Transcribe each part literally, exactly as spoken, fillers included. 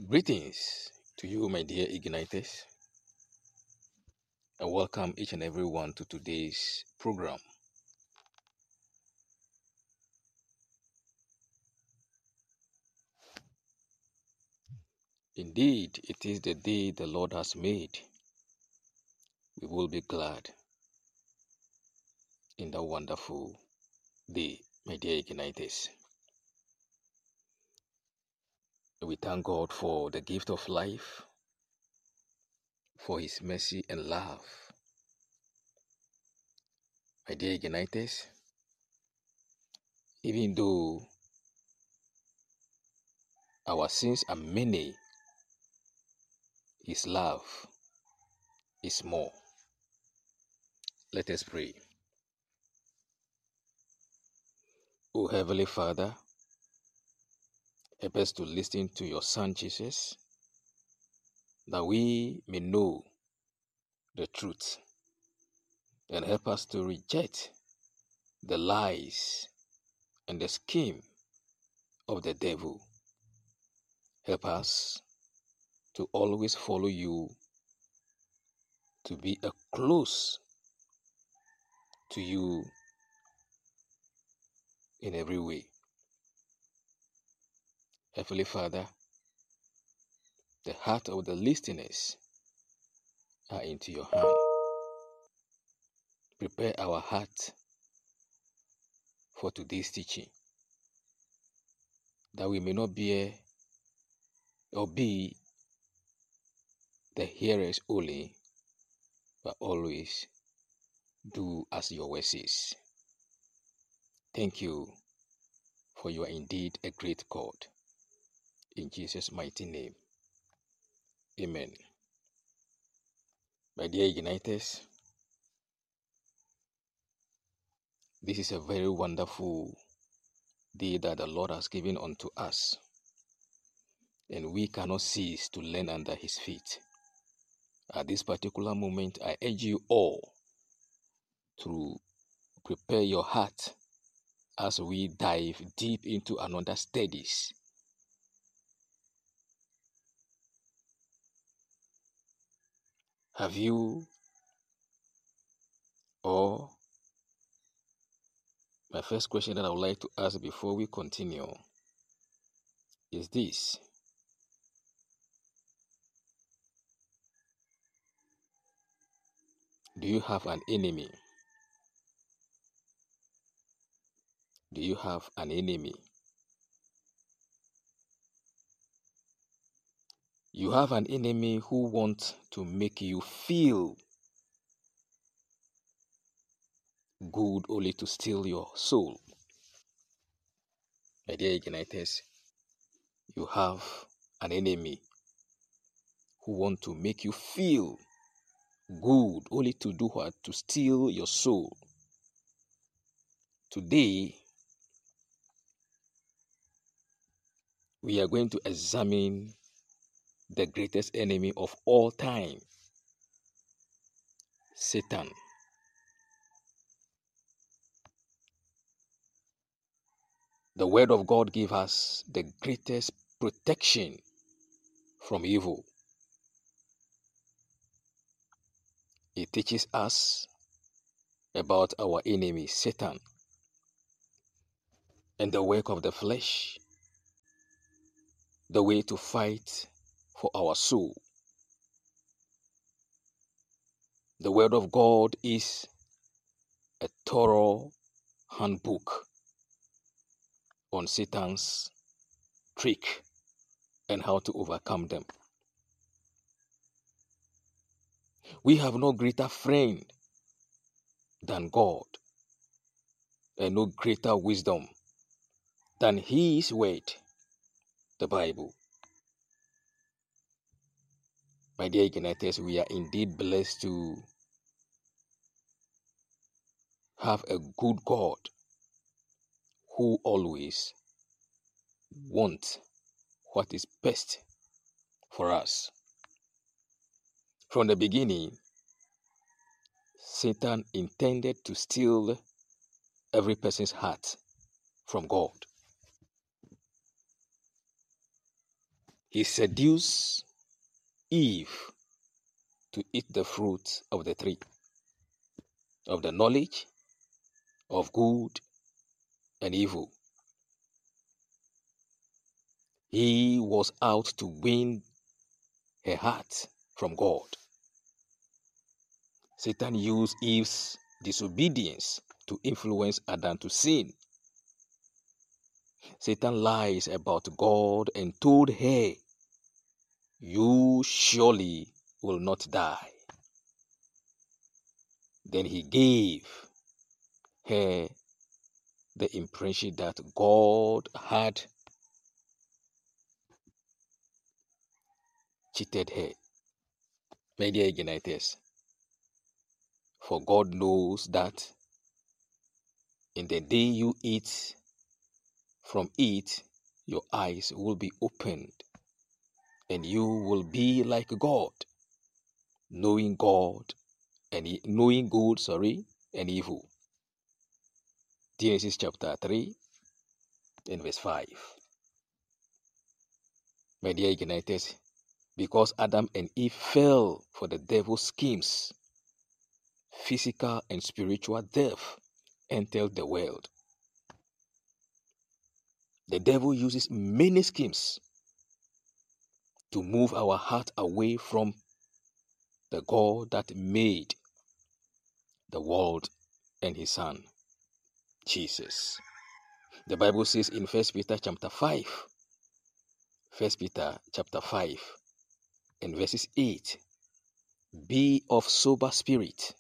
Greetings to you, my dear Igniters, and welcome each and every one to today's program. Indeed, it is the day the Lord has made. We will be glad in that wonderful day, my dear Igniters. We thank God for the gift of life, for His mercy and love. My dear Igniters, even though our sins are many, His love is more. Let us pray. O Heavenly Father, help us to listen to your Son Jesus, that we may know the truth, and help us to reject the lies and the scheme of the devil. Help us to always follow you, to be a close to you in every way. Heavenly Father, the heart of the listeners are into your hand. Prepare our heart for today's teaching, that we may not bear or be the hearers only, but always do as your word says. Thank you, for you are indeed a great God. In Jesus' mighty name, amen. My dear Igniters, this is a very wonderful day that the Lord has given unto us, and we cannot cease to learn under His feet. At this particular moment, I urge you all to prepare your heart as we dive deep into another studies. Have you, or my first question that I would like to ask before we continue is this: do you have an enemy? Do you have an enemy? You have an enemy who wants to make you feel good only to steal your soul. My dear Igniters, you have an enemy who wants to make you feel good only to do what? To steal your soul. Today, we are going to examine the greatest enemy of all time, Satan. The word of God gives us the greatest protection from evil. It teaches us about our enemy, Satan, and the work of the flesh, the way to fight for our soul. The word of God is a thorough handbook on Satan's trick and how to overcome them. We have no greater friend than God, and no greater wisdom than His word, the Bible. My dear Igniters, we are indeed blessed to have a good God who always wants what is best for us. From the beginning, Satan intended to steal every person's heart from God. He seduced Eve to eat the fruit of the tree, of the knowledge of good and evil. He was out to win her heart from God. Satan used Eve's disobedience to influence Adam to sin. Satan lies about God and told her, "You surely will not die." Then he gave her the impression that God had cheated her. My dear Igniters, for God knows that in the day you eat from it, your eyes will be opened and you will be like God, knowing God and e- knowing good, sorry, and evil. Genesis chapter three and verse five. My dear Igniters, because Adam and Eve fell for the devil's schemes, physical and spiritual death entered the world. The devil uses many schemes to move our heart away from the God that made the world and his son, Jesus. The Bible says in First Peter chapter five, First Peter chapter five and verses eight, be of sober spirit,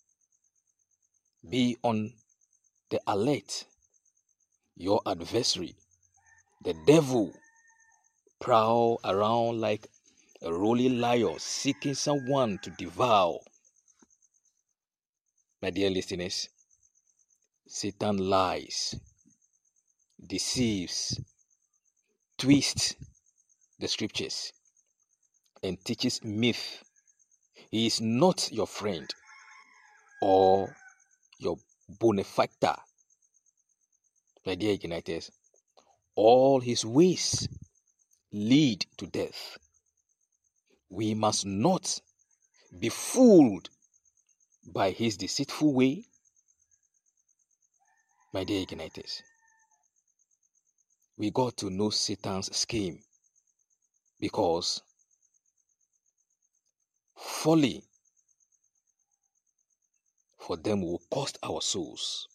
be on the alert. Your adversary, the devil, prowl around like a rolling lion seeking someone to devour. My dear listeners, Satan lies, deceives, twists the scriptures, and teaches myth. He is not your friend or your benefactor. My dear Igniters, all his ways lead to death. We must not be fooled by his deceitful way. My dear Igniters, we got to know Satan's scheme, because folly for them will cost our souls.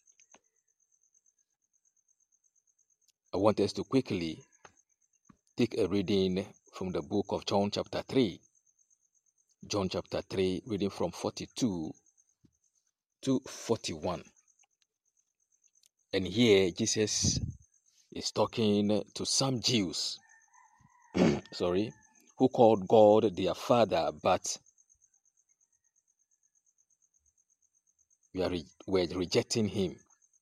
I want us to quickly take a reading from the book of John chapter three. John chapter three, reading from forty-two to forty-one. And here Jesus is talking to some Jews, sorry, who called God their father, but we are re- were rejecting him.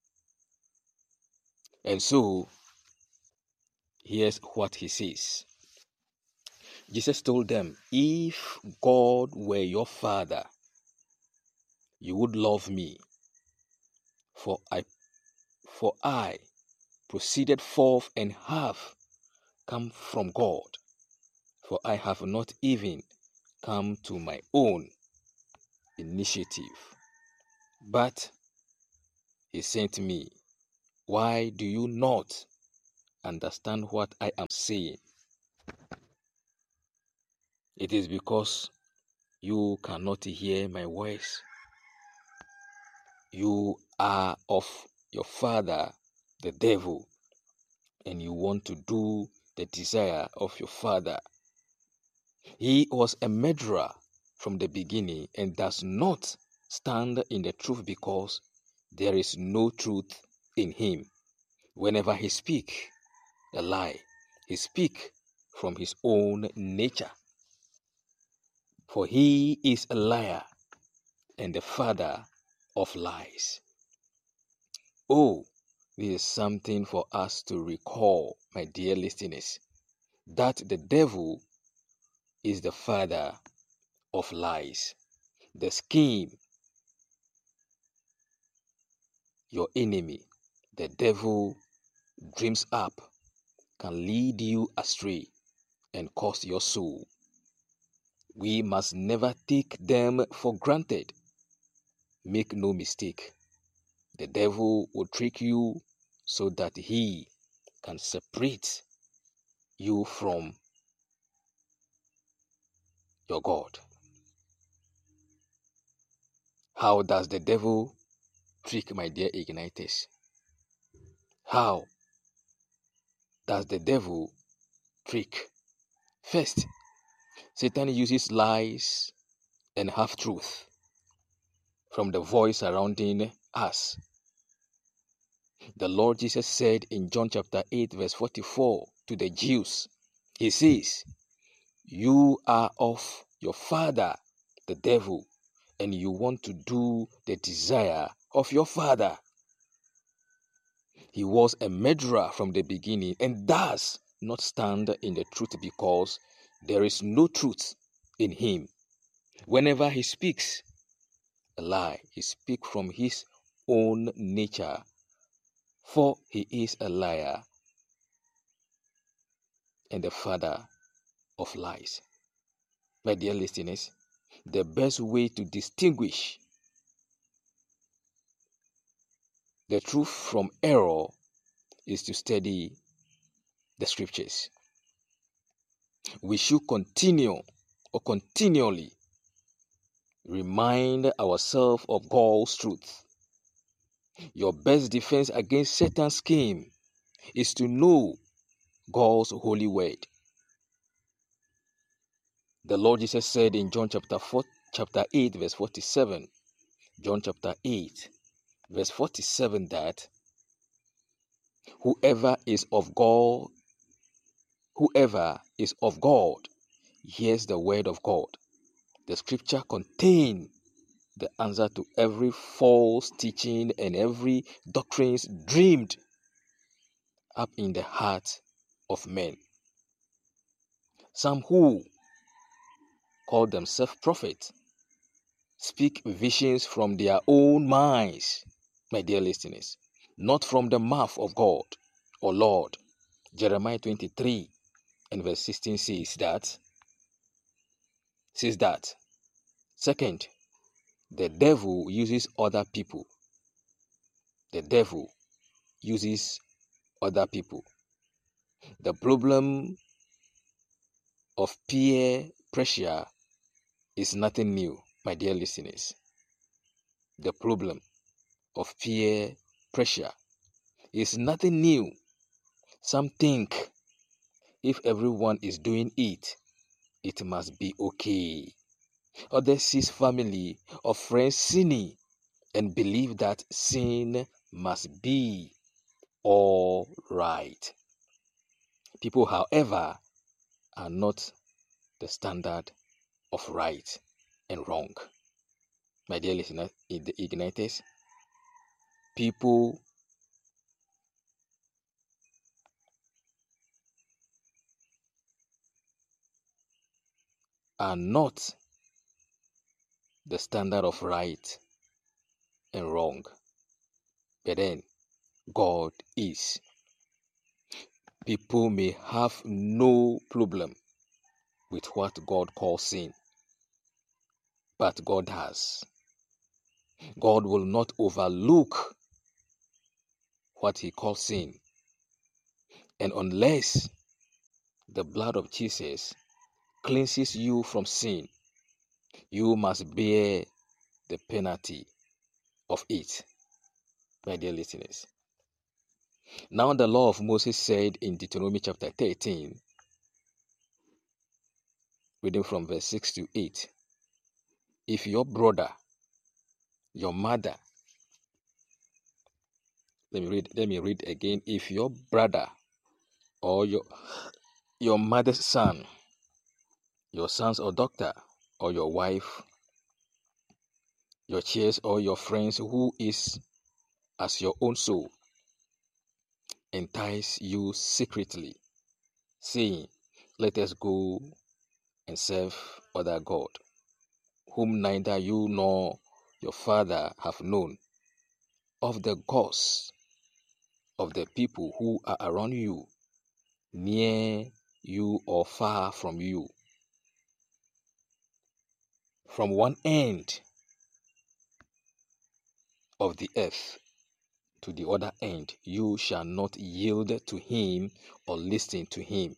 And so here's what he says. Jesus told them, if God were your father, you would love me, for I for I proceeded forth and have come from God, for I have not even come to my own initiative, but he sent me. Why do you not understand what I am saying? It is because you cannot hear my voice. You are of your father, the devil, and you want to do the desire of your father. He was a murderer from the beginning and does not stand in the truth, because there is no truth in him. Whenever he speaks a lie, he speaks from his own nature, for he is a liar and the father of lies. Oh, this is something for us to recall, my dear listeners, that the devil is the father of lies. The scheme, your enemy, the devil dreams up, can lead you astray and cost your soul. We must never take them for granted. Make no mistake, the devil will trick you so that he can separate you from your God. How does the devil trick, my dear igniters? How does the devil trick? First, Satan uses lies and half-truth from the voice surrounding us. The Lord Jesus said in John chapter eight verse forty-four to the Jews, he says, you are of your father, the devil, and you want to do the desire of your father. He was a murderer from the beginning and does not stand in the truth because there is no truth in him. Whenever he speaks a lie, he speaks from his own nature, for he is a liar and the father of lies. My dear listeners, the best way to distinguish the truth from error is to study the scriptures. We should continue or continually remind ourselves of God's truth. Your best defense against Satan's scheme is to know God's holy word. The Lord Jesus said in John chapter four, chapter eight, verse forty-seven, John chapter eight, verse forty-seven, that whoever is of God, whoever is of God, hears the word of God. The scripture contains the answer to every false teaching and every doctrines dreamed up in the heart of men. Some who call themselves prophets speak visions from their own minds, my dear listeners, not from the mouth of God or Lord. Jeremiah twenty-three and verse sixteen says that, says that. Second, the devil uses other people. The devil uses other people. The problem of peer pressure is nothing new, my dear listeners. The problem of peer pressure is nothing new. Some think if everyone is doing it, it must be okay. Others see family or friends sinning and believe that sin must be all right. People, however, are not the standard of right and wrong. My dear listeners, in the igniters, people are not the standard of right and wrong, but then God is. People may have no problem with what God calls sin, but God has. God will not overlook what he calls sin. And unless the blood of Jesus cleanses you from sin, you must bear the penalty of it, my dear listeners. Now the law of Moses said in Deuteronomy chapter thirteen, reading from verse six to eight, if your brother, your mother, let me read, let me read again. If your brother or your your mother's son, your son's or daughter, or your wife, your chairs or your friends who is as your own soul, entice you secretly, saying, let us go and serve other God, whom neither you nor your father have known, of the gods of the people who are around you, near you or far from you. From one end of the earth to the other end, you shall not yield to him or listen to him.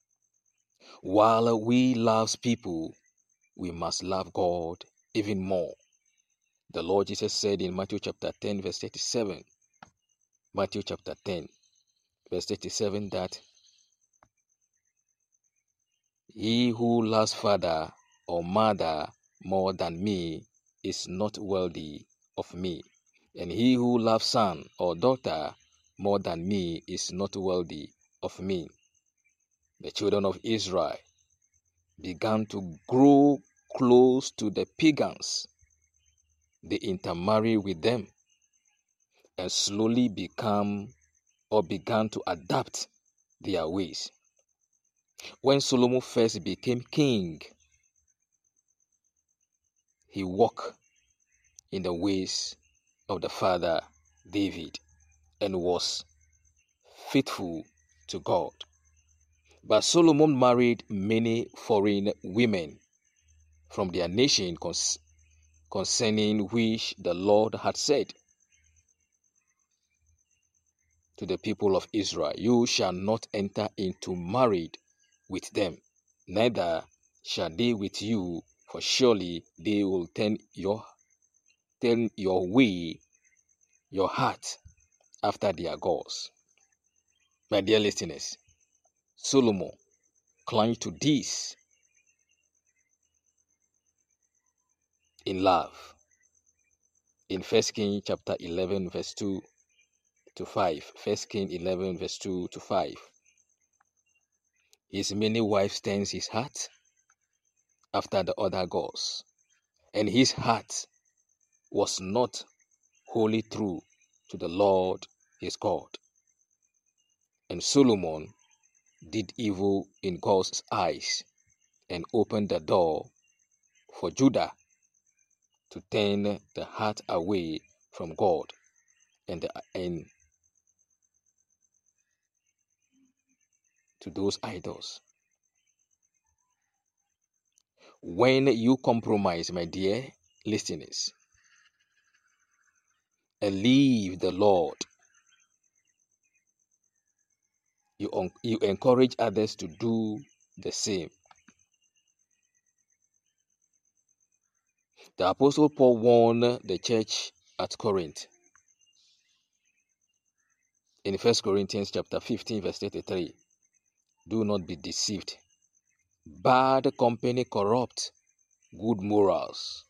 While we love people, we must love God even more. The Lord Jesus said in Matthew chapter ten, verse thirty-seven, Matthew chapter ten, verse thirty-seven, that he who loves father or mother more than me is not worthy of me, and he who loves son or daughter more than me is not worthy of me. The children of Israel began to grow close to the pagans. They intermarried with them and slowly become or began to adapt their ways. When Solomon first became king, he walked in the ways of the father David and was faithful to God. But Solomon married many foreign women from their nation, concerning which the Lord had said to the people of Israel, you shall not enter into marriage with them, neither shall they with you, for surely they will turn your turn your way, your heart after their gods. My dear listeners, Solomon clung to this in love. In First Kings chapter eleven, verse two to five, First Kings eleven, verse two to five, his many wives turns his heart after the other gods, and his heart was not wholly true to the Lord his God. And Solomon did evil in God's eyes and opened the door for Judah to turn the heart away from God and, the, and to those idols. When you compromise, my dear listeners, and leave the Lord, you, un- you encourage others to do the same. The Apostle Paul warned the church at Corinth in First Corinthians chapter fifteen, verse thirty-three. Do not be deceived. Bad company corrupt good morals.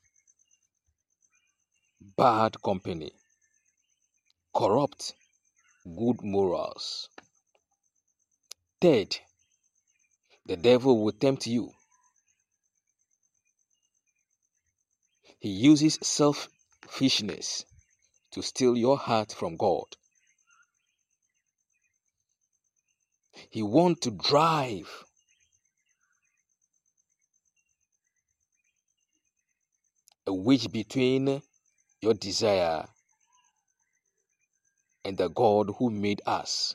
Bad company corrupt good morals. Third, the devil will tempt you. He uses selfishness to steal your heart from God. He wants to drive a wedge between your desire and the God who made us.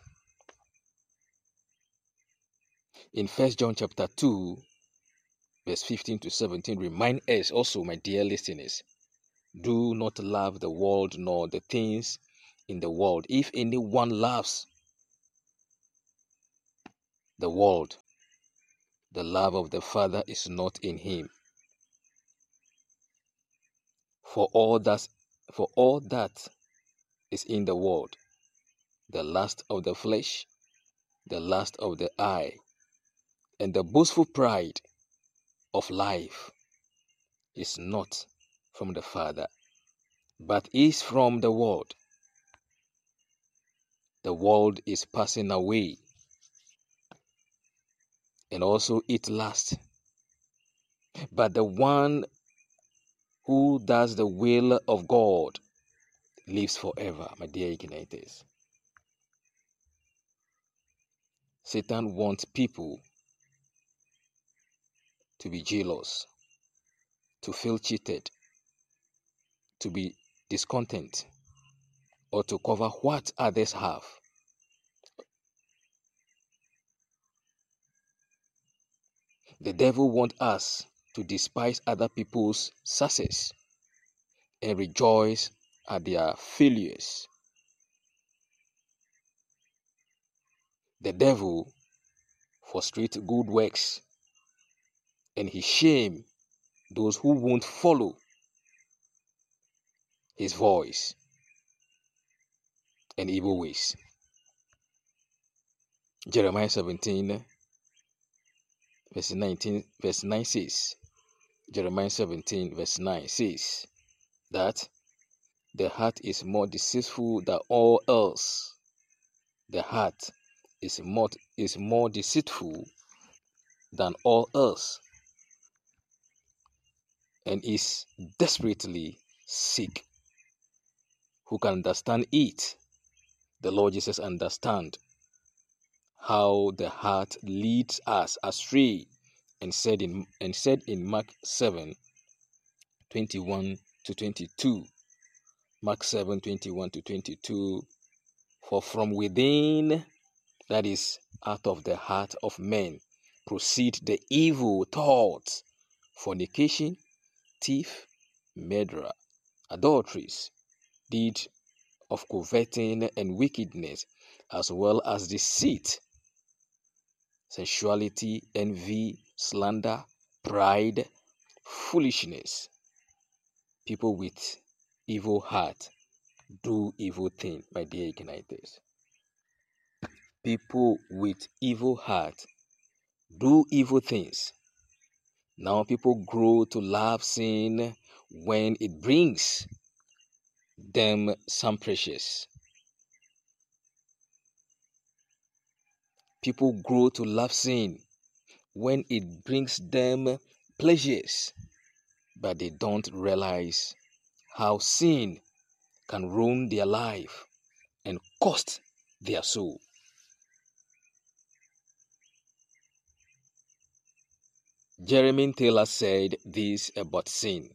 In First John chapter two, verse fifteen to seventeen, remind us also, my dear listeners, do not love the world nor the things in the world. If anyone loves the world, the love of the Father is not in him. For all that, for all that is in the world, the lust of the flesh, the lust of the eye, and the boastful pride of life is not from the Father, but is from the world. The world is passing away, and also its lust. But the one who does the will of God lives forever, my dear Ignatius. Satan wants people to be jealous, to feel cheated, to be discontent, or to cover what others have. The devil wants us to despise other people's success and rejoice at their failures. The devil frustrates good works, and he shame those who won't follow his voice and evil ways. Jeremiah seventeen, verse nineteen, verse nine says, Jeremiah seventeen, verse nine says that the heart is more deceitful than all else. The heart is more, is more deceitful than all else and is desperately sick. Who can understand it? The Lord Jesus understand how the heart leads us astray, and said in and said in Mark seven, twenty-one to twenty-two. Mark seven, twenty-one to twenty-two. For from within, that is, out of the heart of men, proceed the evil thoughts, fornication, thief, murder, adulteries, deed of coveting and wickedness, as well as deceit, sensuality, envy, slander, pride, foolishness. People with evil heart do evil things, my dear Igniters. People with evil heart do evil things. Now people grow to love sin when it brings them some precious. People grow to love sin when it brings them pleasures, but they don't realize how sin can ruin their life and cost their soul. Jeremy Taylor said this about sin,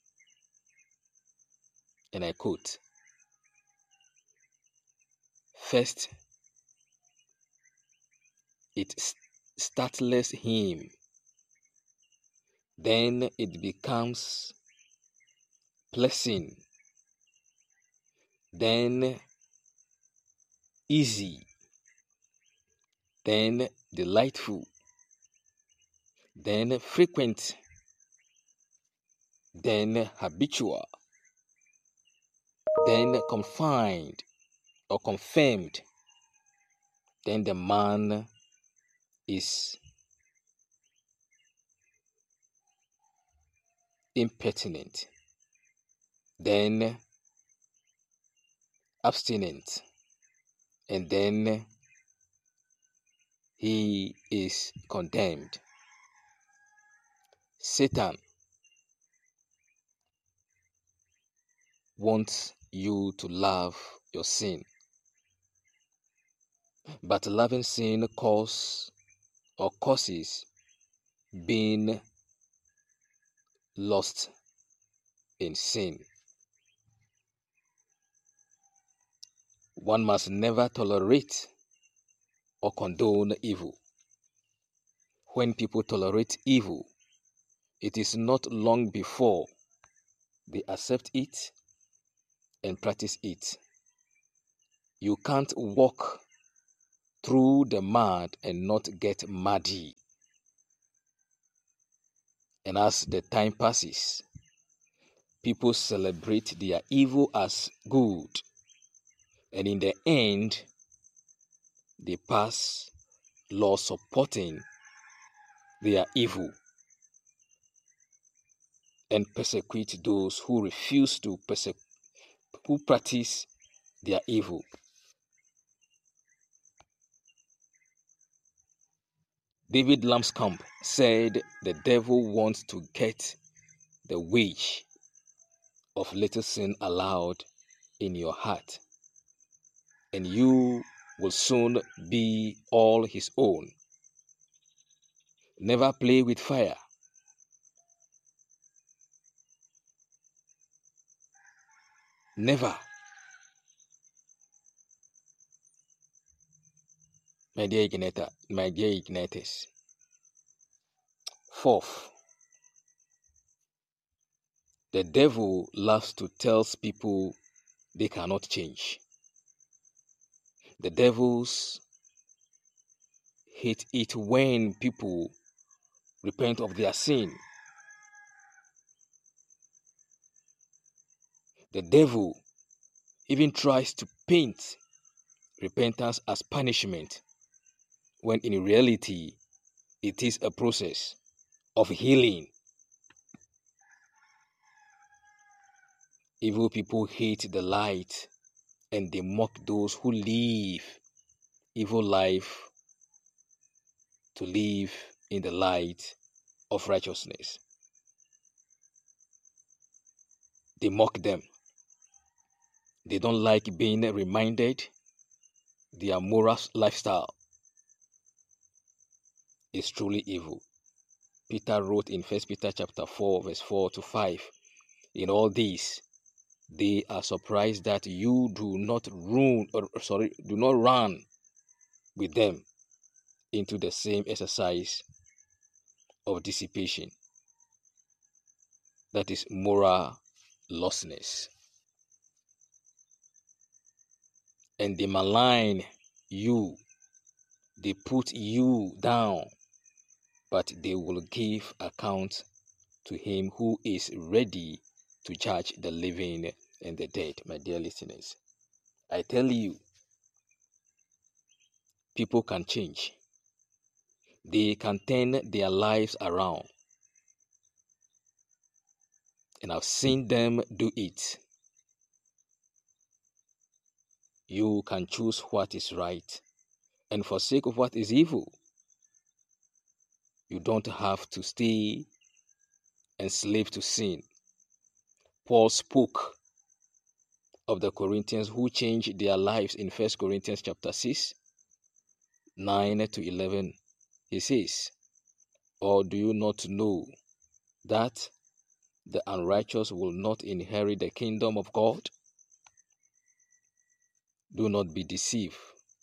and I quote, "First, it startles him. Then it becomes pleasant. Then easy. Then delightful. Then frequent. Then habitual. Then confined or confirmed. Then the man is impertinent. Then abstinent. And then he is condemned." Satan wants you to love your sin, but loving sin cause or causes being lost in sin. One must never tolerate or condone evil. When people tolerate evil, it is not long before they accept it and practice it. You can't walk through the mud and not get muddy. And as the time passes, people celebrate their evil as good. And in the end, they pass laws supporting their evil and persecute those who refuse to persecute, who practice their evil. David Lamscamp said the devil wants to get the wage of little sin allowed in your heart, and you will soon be all his own. Never play with fire. Never. My dear Igniter, my dear Igniters, Fourth, the devil loves to tell people they cannot change. The devils hate it when people repent of their sin. The devil even tries to paint repentance as punishment, when in reality it is a process of healing. Evil people hate the light, and they mock those who live evil life to live in the light of righteousness. They mock them. They don't like being reminded their moral lifestyle is truly evil. Peter wrote in First Peter chapter four, verse four to five, in all these, they are surprised that you do not run, or sorry, do not run with them into the same exercise of dissipation, that is moral lostness. And they malign you, they put you down, but they will give account to him who is ready to judge the living and the dead. My dear listeners, I tell you, people can change. They can turn their lives around. And I've seen them do it. You can choose what is right and forsake of what is evil. You don't have to stay enslaved to sin. Paul spoke of the Corinthians who changed their lives in First Corinthians chapter six, nine to eleven. He says, or do you not know that the unrighteous will not inherit the kingdom of God? Do not be deceived.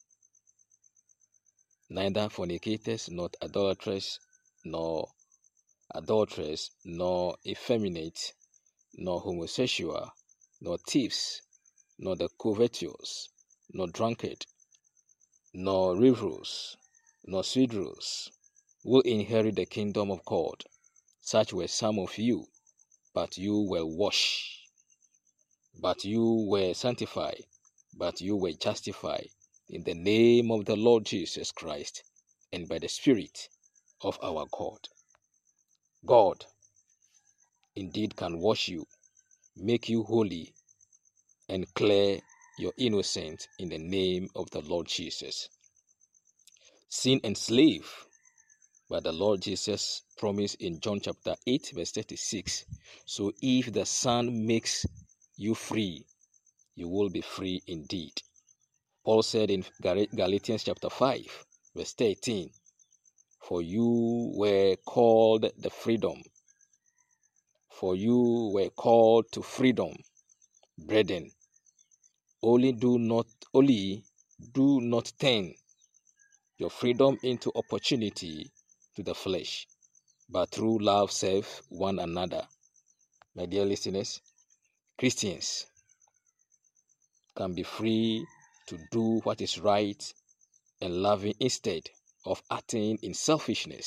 Neither fornicators, nor idolaters, nor adulterers, nor effeminate, nor homosexual, nor thieves, nor the covetous, nor drunkard, nor revelers, nor swindlers will inherit the kingdom of God. Such were some of you, but you were washed, but you were sanctified, but you were justified in the name of the Lord Jesus Christ and by the Spirit of our God. God indeed can wash you, make you holy, and clear your innocence in the name of the Lord Jesus. Sin enslaved, but the Lord Jesus promised in John chapter eight, verse thirty-six, so if the Son makes you free, you will be free indeed. Paul said in Galatians chapter five, verse thirteen, for you were called the freedom, for you were called to freedom, brethren. Only do not, only do not turn your freedom into opportunity to the flesh, but through love serve one another. My dear listeners, Christians can be free to do what is right and loving instead of acting in selfishness.